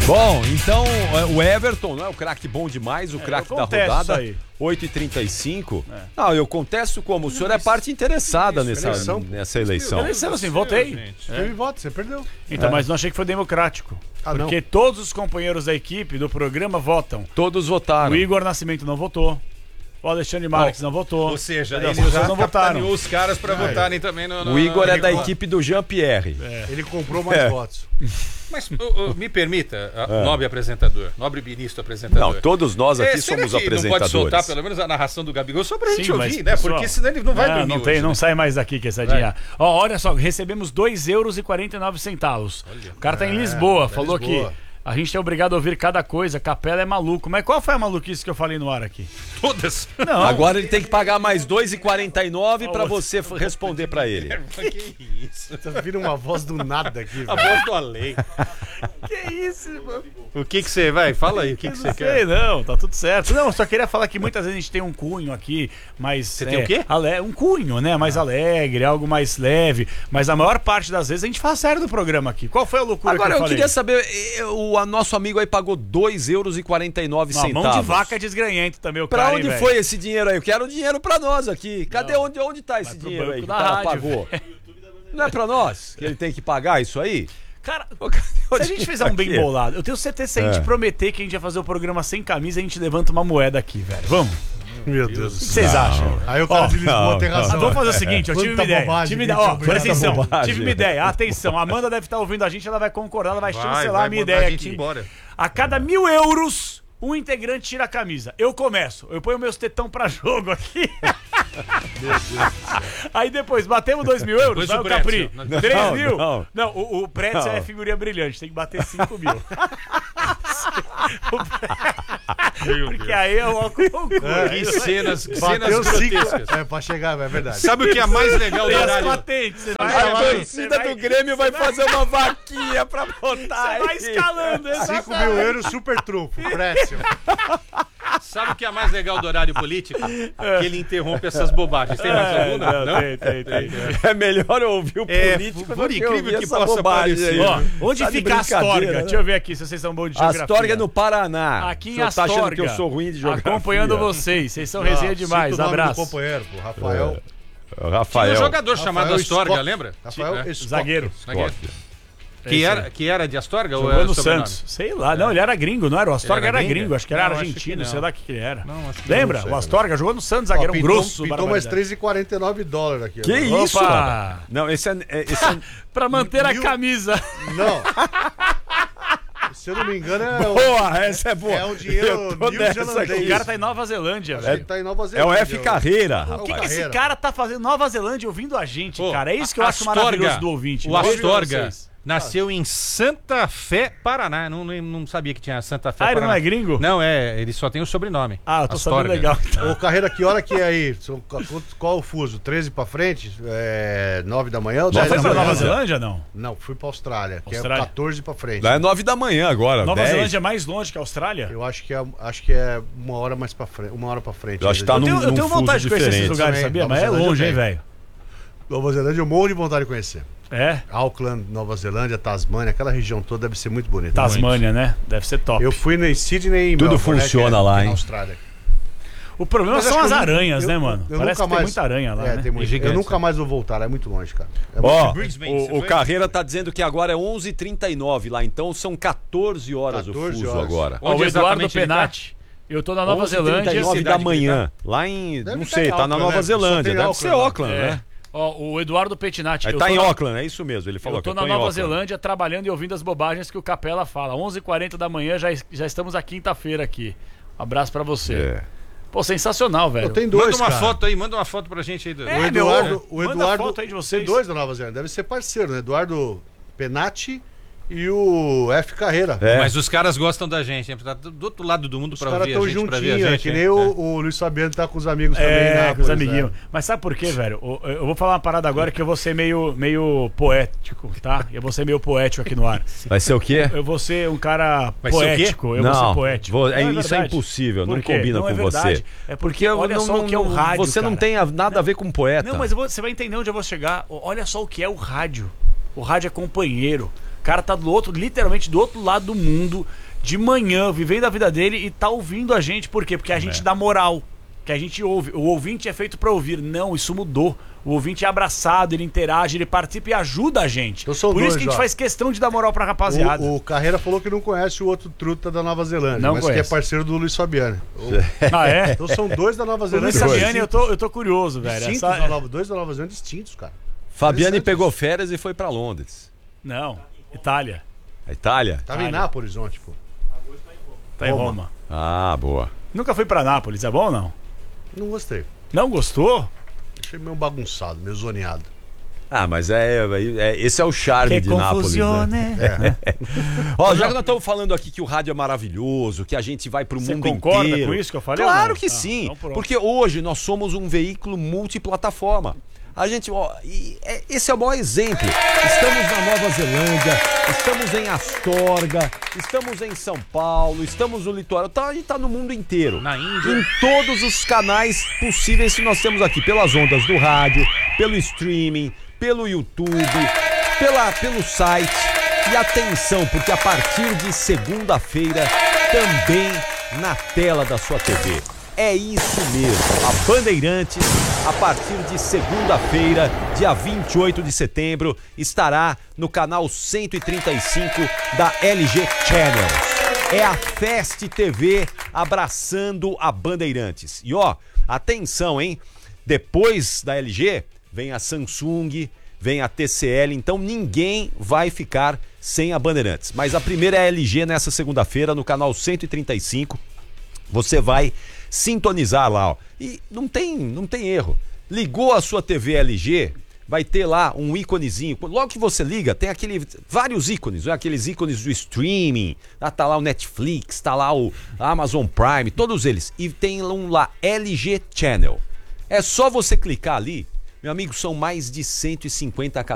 Bom, então o Everton, não é o craque bom demais, o craque da rodada, 8h35. Não, eu contesto como? O senhor é parte interessada nessa eleição. Eleição, assim, votei. Teve voto, você perdeu. Então, mas não achei que foi democrático. Porque todos os companheiros da equipe do programa votam. Todos votaram. O Igor Nascimento não votou. O Alexandre Marques não votou. Ou seja, ele já não votaram. os caras para votarem também no... O Igor é da equipe do Jean-Pierre. Ele comprou mais votos. Mas me permita, nobre apresentador, nobre ministro apresentador. Não, todos nós aqui somos apresentadores. Não pode soltar pelo menos a narração do Gabigol só pra gente ouvir, né? Porque senão ele não vai dormir hoje, não sai mais daqui que essa dinheiro. Olha só, recebemos €2,49. O cara tá em Lisboa, falou que a gente é obrigado a ouvir cada coisa, Capela é maluco. Mas qual foi a maluquice que eu falei no ar aqui? Todas. Não. Agora ele tem que pagar mais R$2,49 pra você responder pra ele. Que isso? Você vira uma voz do nada aqui. A voz do além. Que isso, mano? O que você vai? Fala aí, o que você quer? Não, tá tudo certo. Não, só queria falar que muitas vezes a gente tem um cunho aqui, mas... Você tem o quê? Um cunho, né? Mais alegre, algo mais leve. Mas a maior parte das vezes a gente fala sério do programa aqui. Qual foi a loucura Agora, que eu falei? queria saber, o nosso amigo aí pagou €2,49. Mão de vaca é desgranhento também, o pra cara, onde foi esse dinheiro aí? Eu quero dinheiro pra nós aqui. Cadê? Onde tá esse dinheiro aí que o cara pagou? Não é pra nós que ele tem que pagar isso aí? Cara, se a gente fizer um bem bolado, eu tenho certeza que se a gente prometer que a gente vai fazer o programa sem camisa, a gente levanta uma moeda aqui, velho. Vamos? Meu Deus do céu. O que vocês acham? Aí o cara de Lisboa tem razão. Vamos fazer o seguinte, eu tive uma ideia. Presta atenção, bobagem. tive uma ideia. Atenção, a Amanda deve estar ouvindo a gente, ela vai concordar, ela vai chancelar a minha ideia aqui. Embora. A cada €1.000, um integrante tira a camisa. Eu começo, eu ponho meus tetão pra jogo aqui. Meu Deus. Aí depois, batemos €2.000, vai o Capri. 3.000. Não, o Pretzel é figurinha brilhante, tem que bater 5.000. Porque aí é uma concurso. Que cenas Bateu grotescas. pra chegar, é verdade. Sabe o que é mais legal do Tem as horário? patentes. A torcida do Grêmio vai fazer uma vaquinha pra botar. Você vai escalando. €5.000 super trunfo, Précio. Sabe o que é mais legal do horário político? Que ele interrompe essas bobagens. Tem mais alguma? Não? Tem. É melhor ouvir o político por do que incrível ouvir que essa possa bobagem parecer. aí. Ó, onde Tá de fica Astorga? brincadeira, né? Deixa eu ver aqui se vocês são bons de geografia. Astorga é no Paraná. Aqui em O senhor tá achando Astorga. que eu sou ruim de geografia? Acompanhando vocês são resenha demais. Cita o nome do Abraço. companheiro, pô, Rafael. Tinha Rafael. um jogador chamado Rafael Astorga, Scott. lembra? Rafael Scott. Zagueiro. Que era de Astorga? Ou Jogou era no sobrenome? Santos. Sei lá. Não, ele era gringo, não era? O Astorga Ele era era gringo. gringo? Acho que era Não, acho argentino, que não. sei lá o que ele era. Não, acho que Lembra? não sei, O Astorga jogou no Santos, zagueiro grosso. Pintou mais $3,49 aqui. Que agora. isso? Opa! Não, esse é Pra manter a Mil- camisa. Não. Se eu não me engano, Boa, essa é boa. é um dinheiro Eu tô nessa neozelandês. aqui. O cara tá em Nova Zelândia, Ele velho. tá em Nova É Zelândia. o F Carreira, O rapaz. que esse Carreira. cara tá fazendo em Nova Zelândia ouvindo a gente, Pô, cara? É isso que eu acho Astorga, maravilhoso do ouvinte. O Beijo pra Astorga vocês. nasceu em Santa Fé, Paraná. Não sabia que tinha Santa Fé, Ah, ele Paraná. não é gringo? Não, ele só tem o sobrenome. Ah, eu tô sabendo Astorga. legal. Ô, Carreira, que hora que é aí? Qual o fuso? 13 pra frente? 9 da manhã ou 10 Foi da pra manhã? Nova Zelândia, não? Não, fui pra Austrália, que Austrália. é 14 pra frente. Lá é 9 da manhã agora, Nova 10. Zelândia é mais longe que a Austrália? Eu acho que é uma hora mais pra frente. Uma hora pra frente. Eu acho que tá Eu tenho num vontade de fuso conhecer esses diferente. lugares, Também, sabia? Nova Mas é Zelândia longe, hein, tem. velho? Nova Zelândia eu morro de vontade de conhecer. É? Auckland, Nova Zelândia, Tasmânia, aquela região toda deve ser muito bonita. Tasmânia, né? Deve ser top. Eu fui em Sydney e Tudo Melbourne, funciona que é lá, na hein? Austrália. O problema Mas são acho as que eu aranhas, nunca- né, mano? eu Parece nunca que tem mais- muita aranha lá, né? Tem muito. Gigante, Eu nunca né? mais vou voltar, lá é muito longe, cara. É Ó, Brisbane, você o foi? Carreira tá dizendo que agora é 11h39 lá, então são 14 horas o 14 fuso horas. agora. Ó, o Onde Eduardo exatamente ele tá? Penati. Eu tô na Nova Zelândia. 11h39 da cidade que ele manhã. Lá em, Deve não tá sei, em tá na Auckland, Nova né? Só Zelândia. tem Deve Auckland ser lá. Auckland, É. né? Ó, o Eduardo Petinati. Aí eu tá tô em na- Auckland, é isso mesmo. Ele falou Eu tô que na em Nova Auckland. Zelândia trabalhando e ouvindo as bobagens que o Capela fala. 11h40 da manhã, já estamos à quinta-feira aqui. Abraço pra você. É. Pô, sensacional, velho. Eu tenho dois, Manda uma cara. foto aí, manda uma foto pra gente aí. É, O Eduardo, manda foto aí de vocês. Tem dois da Nova Zelândia, deve ser parceiro, né? Eduardo Penati e o F Carreira. É. Mas os caras gostam da gente, hein? Tá do outro lado do mundo Os pra caras ouvir a estão gente, pra ver a juntinhos, gente. que hein? nem o Luiz Fabiano tá com os amigos também. É, em com Nápoles, os amiguinhos. né? Mas sabe por quê, velho? Eu vou falar uma parada agora que eu vou ser meio poético, tá? Eu vou ser meio poético aqui no ar. Vai ser o quê? Eu vou ser um cara Vai ser o quê? poético. Eu vou ser poético. Não, isso é verdade. impossível, não Por quê? combina Não com é verdade. você. É porque olha só o que é o rádio, Você não cara. tem nada a ver com poeta. Não, mas você vai entender onde eu vou chegar. Olha só o que é o rádio. O rádio é companheiro. O cara tá literalmente do outro lado do mundo, de manhã, vivendo a vida dele e tá ouvindo a gente. Por quê? Porque a gente dá moral, que a gente ouve. O ouvinte é feito pra ouvir. Não, isso mudou. O ouvinte é abraçado, ele interage, ele participa e ajuda a gente. Então são Por isso dois, que a gente ó. faz questão de dar moral pra rapaziada. O Carreira falou que não conhece o outro truta da Nova Zelândia, Não mas conhece. que é parceiro do Luiz Fabiani. Ah, é? Então são dois da Nova O Zelândia. Luiz Fabiani, eu tô curioso, velho. Distintos, dois da Nova Zelândia distintos, cara. Fabiani pegou férias e foi pra Londres. Não, Itália. A Itália? Tava em Nápoles ontem, pô. Tá em Roma. Ah, boa. Nunca fui pra Nápoles, é bom ou não? Não gostei. Não gostou? Achei meio bagunçado, meio zoneado. Ah, mas esse é o charme de Nápoles, né? Ó, já que nós estamos falando aqui que o rádio é maravilhoso, que a gente vai pro mundo inteiro. Você concorda com isso que eu falei? Claro que sim, porque hoje nós somos um veículo multiplataforma. A gente, esse é o maior exemplo. Estamos na Nova Zelândia, estamos em Astorga, estamos em São Paulo, estamos no litoral. A gente tá no mundo inteiro. Na Índia. Em todos os canais possíveis que nós temos aqui, pelas ondas do rádio, pelo streaming, pelo YouTube, pelo site. E atenção, porque a partir de segunda-feira, também na tela da sua TV. É isso mesmo, a Bandeirantes, a partir de segunda-feira, dia 28 de setembro, estará no canal 135 da LG Channels. É a Fest TV abraçando a Bandeirantes. E ó, atenção, hein? Depois da LG, vem a Samsung, vem a TCL, então ninguém vai ficar sem a Bandeirantes. Mas a primeira é a LG nessa segunda-feira, no canal 135. Você vai sintonizar lá, ó. E não tem erro. Ligou a sua TV LG, vai ter lá um íconezinho. Logo que você liga, tem vários ícones, né? Aqueles ícones do streaming. Tá lá o Netflix, tá lá o Amazon Prime, todos eles. E tem um lá, LG Channel. É só você clicar ali, meu amigo, são mais de 150 canais.